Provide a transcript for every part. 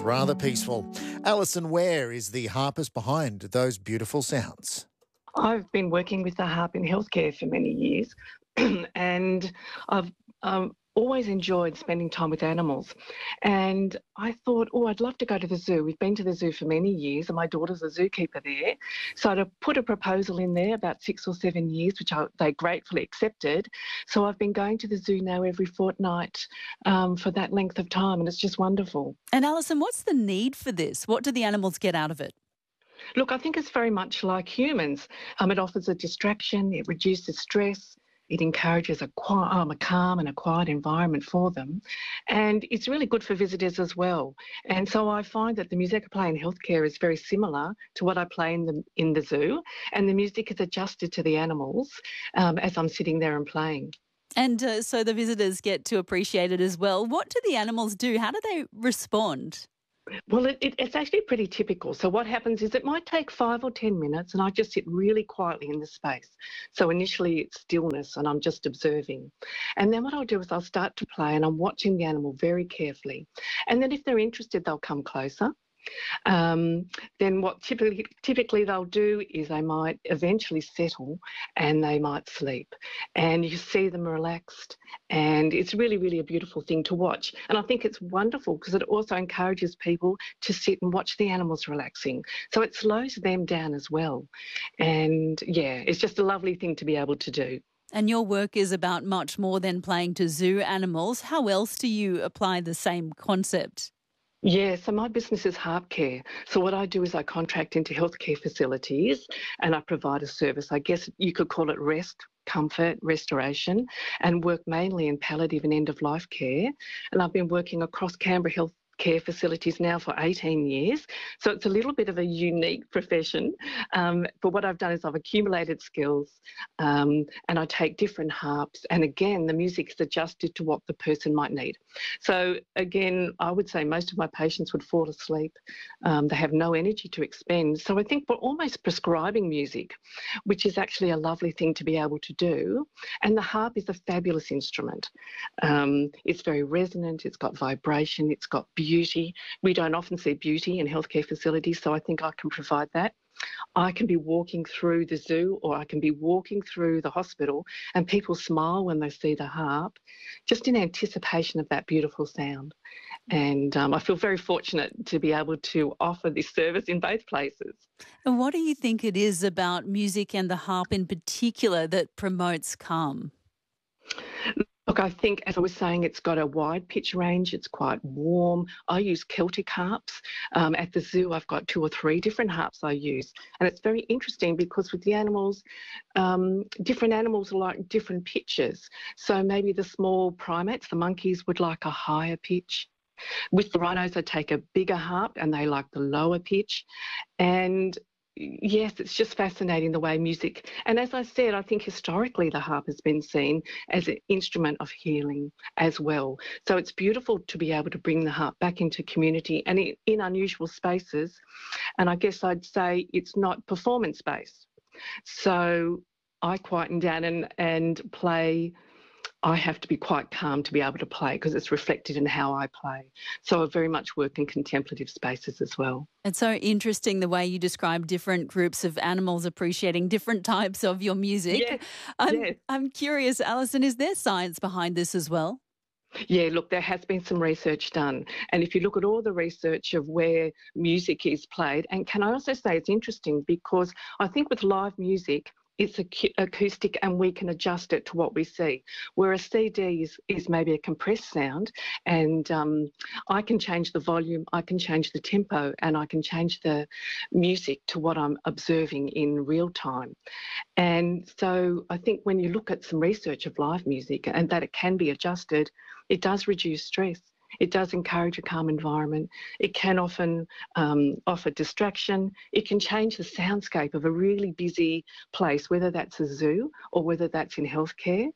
rather peaceful. Alison Ware is the harpist behind those beautiful sounds. I've been working with the harp in healthcare for many years and I've always enjoyed spending time with animals. And I thought, I'd love to go to the zoo. We've been to the zoo for many years and my daughter's a zookeeper there. So I put a proposal in there about 6 or 7 years, which they gratefully accepted. So I've been going to the zoo now every fortnight for that length of time, and it's just wonderful. And Alison, what's the need for this? What do the animals get out of it? Look, I think it's very much like humans. It offers a distraction, it reduces stress, it encourages a calm and a quiet environment for them. And it's really good for visitors as well. And so I find that the music I play in healthcare is very similar to what I play in the zoo. And the music is adjusted to the animals as I'm sitting there and playing. And so the visitors get to appreciate it as well. What do the animals do? How do they respond? Well, it's actually pretty typical. So what happens is it might take 5 or 10 minutes and I just sit really quietly in the space. So initially it's stillness and I'm just observing. And then what I'll do is I'll start to play and I'm watching the animal very carefully. And then if they're interested, they'll come closer. Then what typically they'll do is they might eventually settle and they might sleep, and you see them relaxed, and it's really, really a beautiful thing to watch. And I think it's wonderful because it also encourages people to sit and watch the animals relaxing, so it slows them down as well. And yeah, it's just a lovely thing to be able to do. And your work is about much more than playing to zoo animals. How else do you apply the same concept? Yeah, so my business is harp care. So what I do is I contract into healthcare facilities and I provide a service. I guess you could call it rest, comfort, restoration, and work mainly in palliative and end-of-life care. And I've been working across Canberra Health care facilities now for 18 years. So it's a little bit of a unique profession. But what I've done is I've accumulated skills and I take different harps. And again, the music is adjusted to what the person might need. So again, I would say most of my patients would fall asleep. They have no energy to expend. So I think we're almost prescribing music, which is actually a lovely thing to be able to do. And the harp is a fabulous instrument. It's very resonant, it's got vibration, it's got beauty. We don't often see beauty in healthcare facilities, so I think I can provide that. I can be walking through the zoo or I can be walking through the hospital and people smile when they see the harp, just in anticipation of that beautiful sound. And I feel very fortunate to be able to offer this service in both places. And what do you think it is about music and the harp in particular that promotes calm? Look, I think, as I was saying, it's got a wide pitch range. It's quite warm. I use Celtic harps. At the zoo, I've got 2 or 3 different harps I use. And it's very interesting because with the animals, different animals like different pitches. So maybe the small primates, the monkeys, would like a higher pitch. With the rhinos, I take a bigger harp and they like the lower pitch. And yes, it's just fascinating the way music, and as I said, I think historically the harp has been seen as an instrument of healing as well. So it's beautiful to be able to bring the harp back into community and in unusual spaces. And I guess I'd say it's not performance-based. So I quieten down and play. I have to be quite calm to be able to play because it's reflected in how I play. So I very much work in contemplative spaces as well. It's so interesting the way you describe different groups of animals appreciating different types of your music. Yes, I'm curious, Alison, is there science behind this as well? Yeah, look, there has been some research done. And if you look at all the research of where music is played, and can I also say it's interesting because I think with live music, it's acoustic and we can adjust it to what we see. Whereas CD is maybe a compressed sound and I can change the volume, I can change the tempo and I can change the music to what I'm observing in real time. And so I think when you look at some research of live music and that it can be adjusted, it does reduce stress. It does encourage a calm environment. It can often offer distraction. It can change the soundscape of a really busy place, whether that's a zoo or whether that's in healthcare.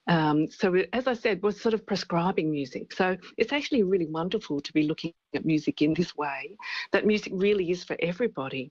So as I said, we're sort of prescribing music. So it's actually really wonderful to be looking at music in this way, that music really is for everybody.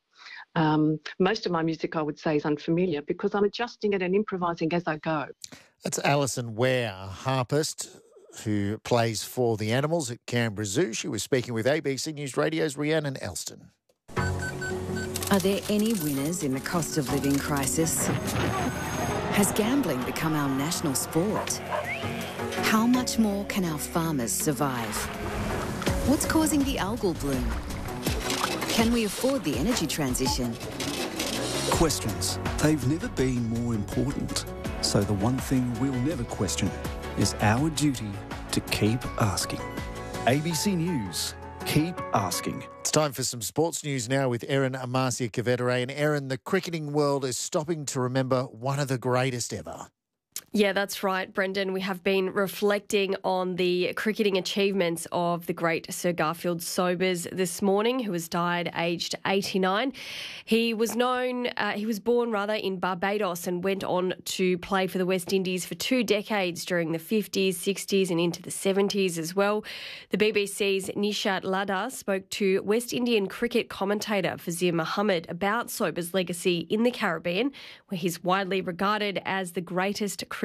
Most of my music, I would say, is unfamiliar because I'm adjusting it and improvising as I go. That's Alison Ware, harpist, who plays for the Animals at Canberra Zoo. She was speaking with ABC News Radio's Rhiannon Elston. Are there any winners in the cost of living crisis? Has gambling become our national sport? How much more can our farmers survive? What's causing the algal bloom? Can we afford the energy transition? Questions. They've never been more important. So the one thing we'll never question is our duty to keep asking. ABC News. Keep asking. It's time for some sports news now with Erin Amarcia-Cavatere. And Erin, the cricketing world is stopping to remember one of the greatest ever. Yeah, that's right, Brendan. We have been reflecting on the cricketing achievements of the great Sir Garfield Sobers this morning, who has died aged 89. He was born in Barbados and went on to play for the West Indies for 2 decades during the 50s, 60s and into the 70s as well. The BBC's Nishat Ladha spoke to West Indian cricket commentator Fazir Muhammad about Sobers' legacy in the Caribbean, where he's widely regarded as the greatest cricketer